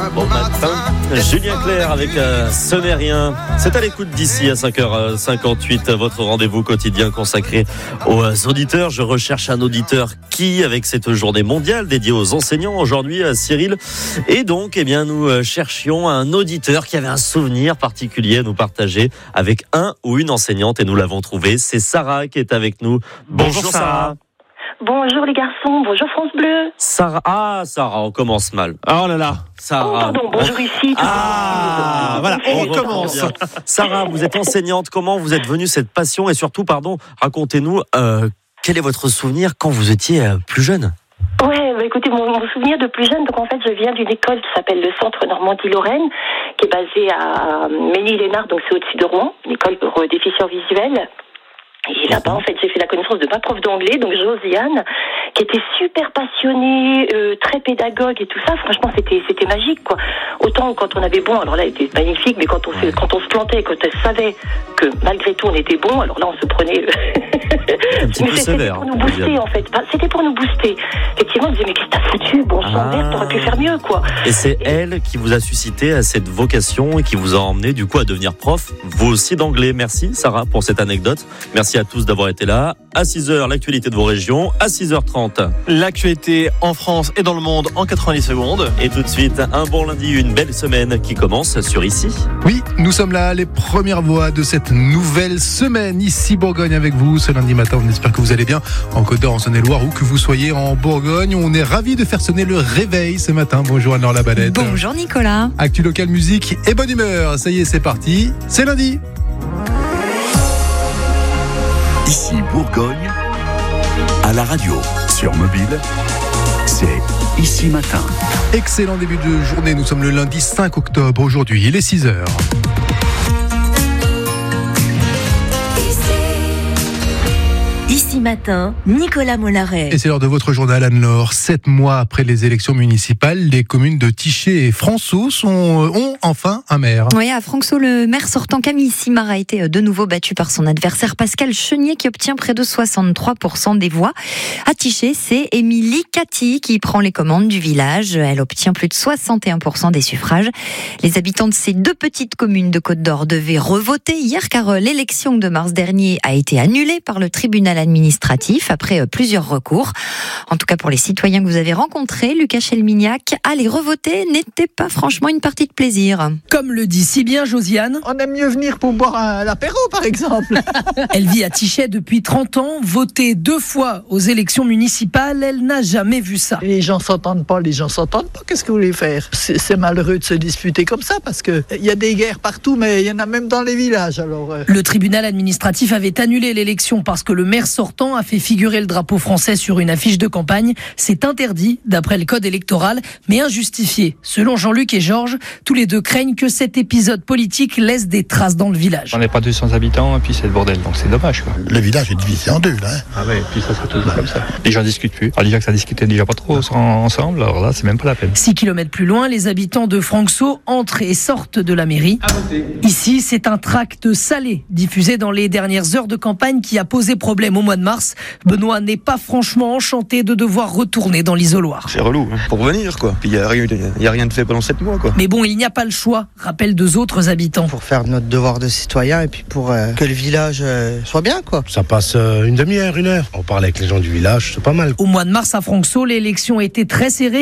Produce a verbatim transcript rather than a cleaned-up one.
Bon matin, Julien Clerc avec euh, Ce n'est rien. C'est à l'écoute d'ici à cinq heures cinquante-huit, votre rendez-vous quotidien consacré aux auditeurs. Je recherche un auditeur qui, avec cette journée mondiale dédiée aux enseignants aujourd'hui, à Cyril. Et donc, eh bien, nous cherchions un auditeur qui avait un souvenir particulier à nous partager avec un ou une enseignante et nous l'avons trouvé. C'est Sarah qui est avec nous. Bonjour, Bonjour Sarah. Bonjour les garçons, bonjour France Bleu. Sarah, ah Sarah, on commence mal. Oh là là, Sarah. Oh pardon, bonjour ici. Ah, voilà, on recommence. Sarah, vous êtes enseignante, comment vous êtes venue cette passion et surtout, pardon, racontez-nous, euh, quel est votre souvenir quand vous étiez euh, plus jeune ? Ouais, bah écoutez, mon, mon souvenir de plus jeune, donc en fait, je viens d'une école qui s'appelle le Centre Normandie-Lorraine, qui est basée à Ménil-Lénard, donc c'est au-dessus de Rouen, une école pour euh, déficients visuels. Et là-bas, en fait, j'ai fait la connaissance de ma prof d'anglais, donc Josiane, qui était super passionnée, euh, très pédagogue et tout ça. Franchement, c'était c'était magique, quoi. Autant quand on avait bon, alors là, elle était magnifique, mais quand on se, quand on se plantait, quand elle savait que malgré tout on était bon, alors là, on se prenait. Un petit mais peu c'était sévère. pour nous booster, en fait. C'était pour nous booster. Effectivement, on disait mais qu'est-ce que t'as foutu, bon sang, merde, t'aurais pu faire mieux, quoi. Et c'est et... elle qui vous a suscité à cette vocation et qui vous a emmené du coup à devenir prof, vous aussi d'anglais. Merci Sarah pour cette anecdote. Merci à tous d'avoir été là. À six heures, l'actualité de vos régions. À six heures trente, l'actualité en France et dans le monde en quatre-vingt-dix secondes. Et tout de suite, un bon lundi, une belle semaine qui commence sur Ici. Oui, nous sommes là, les premières voix de cette nouvelle semaine. Ici Bourgogne avec vous ce lundi matin. On espère que vous allez bien en Côte d'Or, en Saône-et-Loire, ou que vous soyez en Bourgogne. On est ravis de faire sonner le réveil ce matin. Bonjour Anne-Laure Labalette. Bonjour Nicolas. Actu local, musique et bonne humeur. Ça y est, c'est parti. C'est lundi. Ici Bourgogne, à la radio, sur mobile, c'est Ici Matin. Excellent début de journée, nous sommes le lundi cinq octobre aujourd'hui, il est six heures. Ici Matin, Nicolas Mollaret. Et c'est l'heure de votre journal Anne-Laure. Sept mois après les élections municipales, les communes de Tichet et François sont, ont enfin un maire. Oui, à François, le maire sortant Camille Simard a été de nouveau battu par son adversaire Pascal Chenier qui obtient près de soixante-trois pour cent des voix. À Tichet, c'est Émilie Cathy qui prend les commandes du village. Elle obtient plus de soixante et un pour cent des suffrages. Les habitants de ces deux petites communes de Côte d'Or devaient revoter hier car l'élection de mars dernier a été annulée par le tribunal administratif après plusieurs recours. En tout cas, pour les citoyens que vous avez rencontrés, Lucas Chelmignac, aller revoter n'était pas franchement une partie de plaisir. Comme le dit si bien Josiane, on aime mieux venir pour boire un apéro, par exemple. Elle vit à Tichet depuis trente ans, voter deux fois aux élections municipales, elle n'a jamais vu ça. Les gens s'entendent pas, les gens s'entendent pas, qu'est-ce que vous voulez faire ? c'est, c'est malheureux de se disputer comme ça, parce qu'il y a des guerres partout, mais il y en a même dans les villages. Alors, euh... Le tribunal administratif avait annulé l'élection parce que le maire sortant a fait figurer le drapeau français sur une affiche de campagne. C'est interdit d'après le code électoral, mais injustifié. Selon Jean-Luc et Georges, tous les deux craignent que cet épisode politique laisse des traces dans le village. On n'est pas deux cents habitants et puis c'est le bordel, donc c'est dommage, quoi. Le village est divisé en deux là. Hein. Ah ouais, et puis ça sera toujours comme ça. Les gens discutent plus. Alors déjà que ça discutait déjà pas trop ensemble, alors là c'est même pas la peine. Six kilomètres plus loin, les habitants de Franxau entrent et sortent de la mairie. Ici, c'est un tract salé diffusé dans les dernières heures de campagne qui a posé problème au mois de mars. Benoît n'est pas franchement enchanté de devoir retourner dans l'isoloir. C'est relou, hein, pour venir quoi. Puis il n'y a, a rien de fait pendant sept mois quoi. Mais bon, il n'y a pas le choix, rappellent deux autres habitants. Pour faire notre devoir de citoyen et puis pour euh, que le village euh, soit bien quoi. Ça passe euh, une demi-heure, une heure. On parle avec les gens du village, c'est pas mal. Au mois de mars à Franxau, l'élection était très serrée.